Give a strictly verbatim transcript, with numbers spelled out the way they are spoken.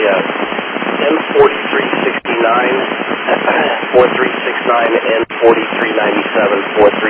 Yeah. N forty-three sixty-nine, four three six nine, N forty-three ninety-seven, four